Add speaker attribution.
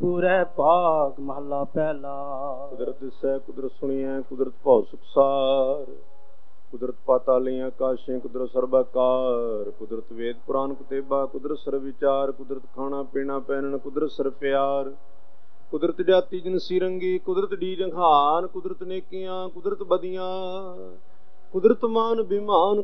Speaker 1: ਪੂਰੇ ਭਾਗ ਮਹਲਾ ਪਹਿਲਾ।
Speaker 2: ਕੁਦਰਤ ਦਿਸੈ ਕੁਦਰਤ ਸੁਣੀਐ ਕੁਦਰਤ ਭਉ ਸੁਖਸਾਰ। ਕੁਦਰਤ ਪਾਤਾਲੀਆਂ ਆਕਾਸ਼ੇ ਕੁਦਰਤ ਸਰਬਾਕਾਰ। ਕੁਦਰਤ ਵੇਦ ਪੁਰਾਨ ਕੁਤੇਬਾ ਕੁਦਰਤ ਸਰਬ ਵਿਚਾਰ। ਕੁਦਰਤ ਖਾਣਾ ਪੀਣਾ ਪਹਿਨਣ ਕੁਦਰਤ ਸਰਬ ਪਿਆਰ। ਕੁਦਰਤ ਜਾਤੀ ਜਿਨਸੀ ਰੰਗੀ ਕੁਦਰਤ ਡੀ ਰੰਘਾਨ। ਕੁਦਰਤ ਨੇਕੀਆਂ ਕੁਦਰਤ ਬਦੀਆਂ ਕੁਦਰਤ ਮਾਨ ਬਿਮਾਨ